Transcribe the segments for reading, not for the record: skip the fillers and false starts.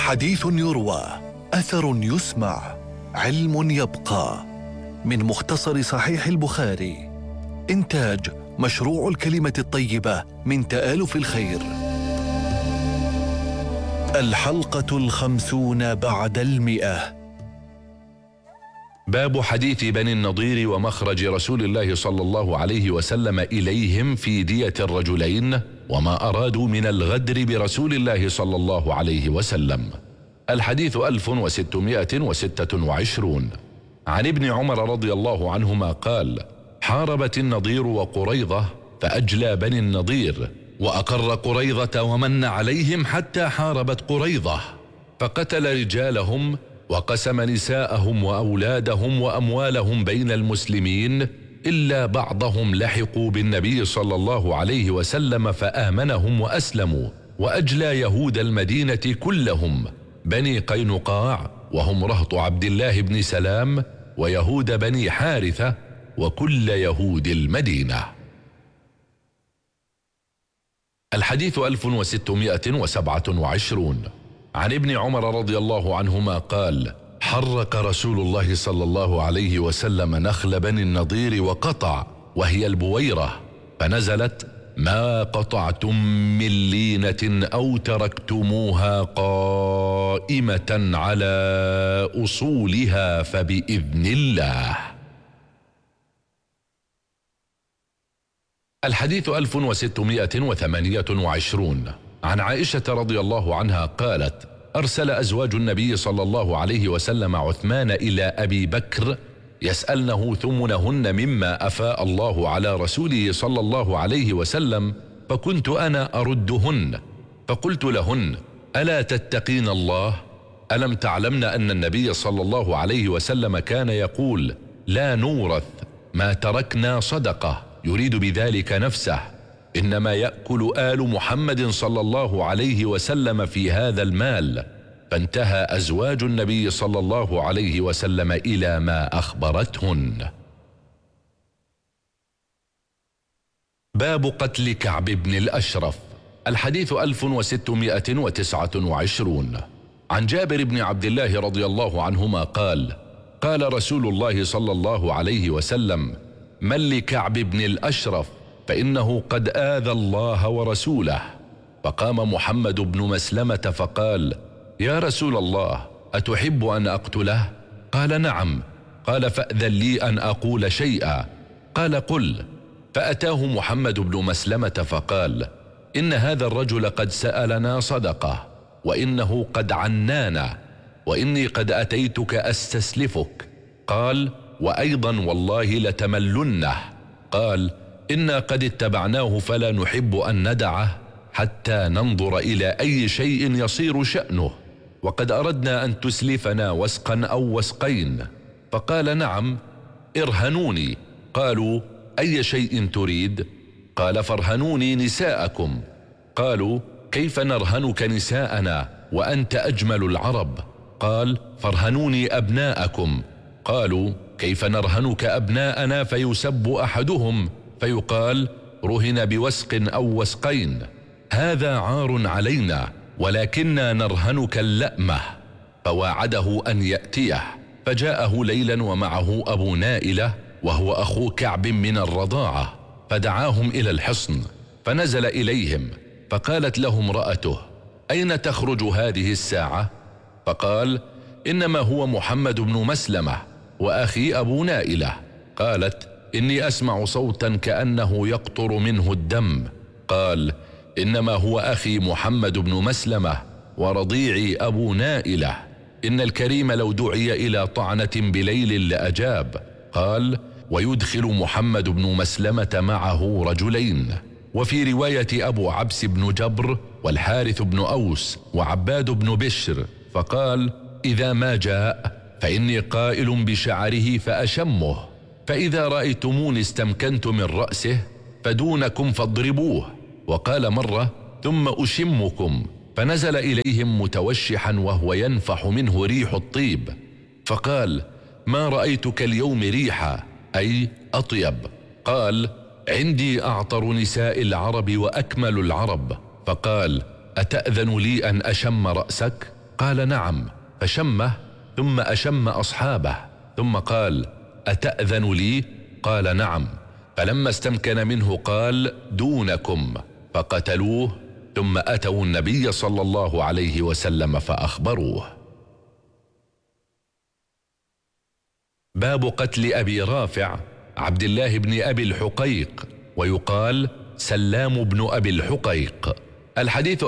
حديث يروى، أثر يسمع، علم يبقى. من مختصر صحيح البخاري. إنتاج مشروع الكلمة الطيبة من تآلف الخير. الحلقة 50 بعد 100. باب حديث بني النضير ومخرج رسول الله صلى الله عليه وسلم إليهم في دية الرجلين وما أرادوا من الغدر برسول الله صلى الله عليه وسلم. الحديث 1626. عن ابن عمر رضي الله عنهما قال: حاربت النضير وقريظة فأجلى بني النضير، وأقر قريظة ومن عليهم حتى حاربت قريظة، فقتل رجالهم وقسم نساءهم وأولادهم وأموالهم بين المسلمين، إلا بعضهم لحقوا بالنبي صلى الله عليه وسلم فآمنهم وأسلموا، وأجلى يهود المدينة كلهم، بني قينقاع وهم رهط عبد الله بن سلام، ويهود بني حارثة، وكل يهود المدينة. الحديث 1627. عن ابن عمر رضي الله عنهما قال: حرق رسول الله صلى الله عليه وسلم نخل بني النضير وقطع، وهي البويرة، فنزلت: ما قطعتم من لينة أو تركتموها قائمة على أصولها فبإذن الله. الحديث 1628. عن عائشة رضي الله عنها قالت: أرسل أزواج النبي صلى الله عليه وسلم عثمان إلى أبي بكر يسألنه ثمنهن مما أفاء الله على رسوله صلى الله عليه وسلم، فكنت أنا أردهن، فقلت لهن: ألا تتقين الله؟ ألم تعلمن أن النبي صلى الله عليه وسلم كان يقول: لا نورث ما تركنا صدقة، يريد بذلك نفسه، إنما يأكل آل محمد صلى الله عليه وسلم في هذا المال. فانتهى أزواج النبي صلى الله عليه وسلم إلى ما أخبرتهن. باب قتل كعب بن الأشرف. الحديث 1629. عن جابر بن عبد الله رضي الله عنهما قال: قال رسول الله صلى الله عليه وسلم: من لكعب بن الأشرف فإنه قد آذى الله ورسوله. فقام محمد بن مسلمة فقال: يا رسول الله، أتحب أن أقتله؟ قال: نعم. قال: فأذن لي أن أقول شيئا. قال: قل. فأتاه محمد بن مسلمة فقال: إن هذا الرجل قد سألنا صدقة، وإنه قد عنانا، وإني قد أتيتك أستسلفك. قال: وأيضا والله لتملنه. قال: إنا قد اتبعناه فلا نحب أن ندعه حتى ننظر إلى أي شيء يصير شأنه، وقد أردنا أن تسلفنا وسقا أو وسقين. فقال: نعم، ارهنوني. قالوا: أي شيء تريد؟ قال: فارهنوني نساءكم. قالوا: كيف نرهنك نساءنا وأنت أجمل العرب؟ قال: فارهنوني أبناءكم. قالوا: كيف نرهنك أبناءنا فيسب أحدهم فيقال: رهن بوسق أو وسقين؟ هذا عار علينا، ولكننا نرهنك اللأمة. فواعده أن يأتيه، فجاءه ليلا ومعه أبو نائلة وهو أخو كعب من الرضاعة، فدعاهم إلى الحصن، فنزل إليهم، فقالت له امرأته: أين تخرج هذه الساعة؟ فقال: إنما هو محمد بن مسلمة وأخي أبو نائلة. قالت: إني أسمع صوتا كأنه يقطر منه الدم. قال: إنما هو أخي محمد بن مسلمة ورضيعي أبو نائلة، إن الكريم لو دعي إلى طعنة بليل لأجاب. قال: ويدخل محمد بن مسلمة معه رجلين. وفي رواية أبو عبس بن جبر والحارث بن أوس وعباد بن بشر. فقال: إذا ما جاء فإني قائل بشعره فأشمه، فإذا رأيتموني استمكنت من رأسه فدونكم فاضربوه. وقال مرة: ثم أشمكم، فنزل إليهم متوشحا وهو ينفح منه ريح الطيب، فقال: ما رأيتك اليوم ريحا، أي أطيب. قال: عندي أعطر نساء العرب وأكمل العرب. فقال: أتأذن لي أن أشم رأسك؟ قال نعم، فشمه ثم أشم أصحابه، ثم قال أتأذن لي؟ قال نعم. فلما استمكن منه قال دونكم، فقتلوه، ثم أتوا النبي صلى الله عليه وسلم فأخبروه. باب قتل أبي رافع عبد الله بن أبي الحقيق، ويقال سلام بن أبي الحقيق. الحديث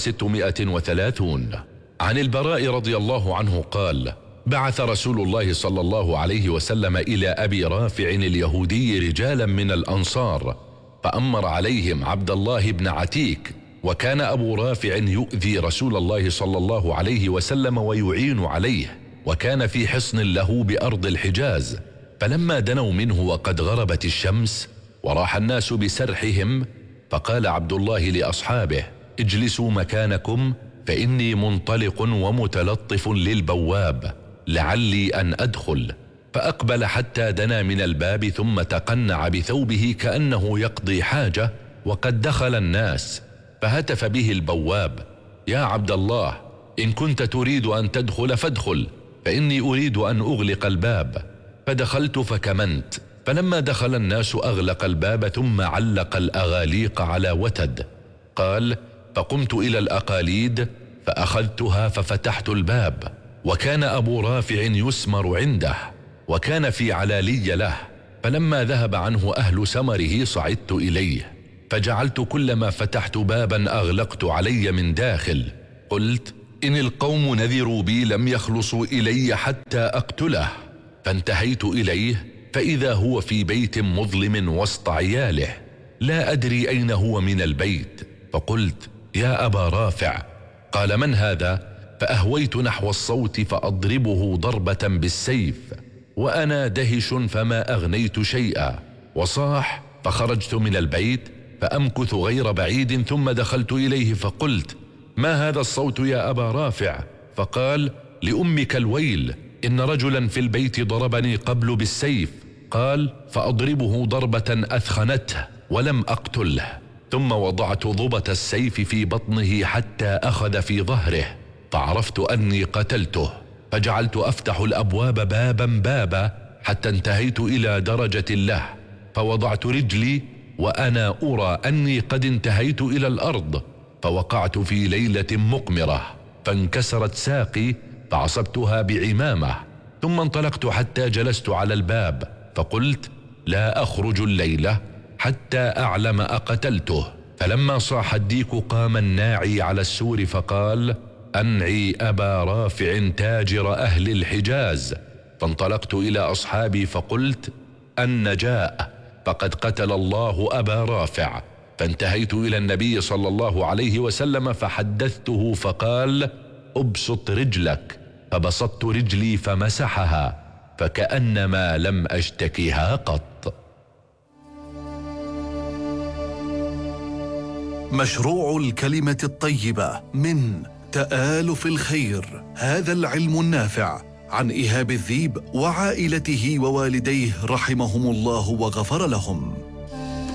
1630. عن البراء رضي الله عنه قال بعث رسول الله صلى الله عليه وسلم إلى أبي رافع اليهودي رجالا من الأنصار، فأمر عليهم عبد الله بن عتيك، وكان أبو رافع يؤذي رسول الله صلى الله عليه وسلم ويعين عليه، وكان في حصن له بأرض الحجاز. فلما دنوا منه وقد غربت الشمس وراح الناس بسرحهم، فقال عبد الله لأصحابه اجلسوا مكانكم، فإني منطلق ومتلطف للبواب لعلي أن أدخل. فأقبل حتى دنا من الباب، ثم تقنع بثوبه كأنه يقضي حاجة، وقد دخل الناس، فهتف به البواب يا عبد الله، إن كنت تريد أن تدخل فادخل، فإني أريد أن أغلق الباب. فدخلت فكمنت، فلما دخل الناس أغلق الباب، ثم علق الأغاليق على وتد. قال فقمت إلى الأقاليد فأخذتها ففتحت الباب، وكان أبو رافع يسمر عنده، وكان في علالي له. فلما ذهب عنه أهل سمره صعدت إليه، فجعلت كلما فتحت بابا أغلقت علي من داخل. قلت إن القوم نذروا بي لم يخلصوا إلي حتى أقتله. فانتهيت إليه فإذا هو في بيت مظلم وسط عياله، لا أدري أين هو من البيت. فقلت يا أبا رافع. قال من هذا؟ فأهويت نحو الصوت فأضربه ضربة بالسيف وأنا دهش فما أغنيت شيئا. وصاح، فخرجت من البيت فأمكث غير بعيد، ثم دخلت إليه فقلت ما هذا الصوت يا أبا رافع؟ فقال لأمك الويل، إن رجلا في البيت ضربني قبل بالسيف. قال فأضربه ضربة أثخنته ولم أقتله، ثم وضعت ضبة السيف في بطنه حتى أخذ في ظهره، فعرفت أني قتلته، فجعلت أفتح الأبواب بابا بابا حتى انتهيت إلى درجة له، فوضعت رجلي وأنا أرى أني قد انتهيت إلى الأرض، فوقعت في ليلة مقمرة، فانكسرت ساقي فعصبتها بعمامة، ثم انطلقت حتى جلست على الباب، فقلت لا أخرج الليلة حتى أعلم أقتلته. فلما صاح الديك قام الناعي على السور فقال أنعي أبا رافع تاجر أهل الحجاز. فانطلقت إلى أصحابي فقلت النجاء، فقد قتل الله أبا رافع. فانتهيت إلى النبي صلى الله عليه وسلم فحدثته، فقال أبسط رجلك، فبسطت رجلي فمسحها، فكأنما لم أشتكها قط. مشروع الكلمة الطيبة من تآلف الخير، هذا العلم النافع، عن إيهاب الذيب وعائلته ووالديه رحمهم الله وغفر لهم.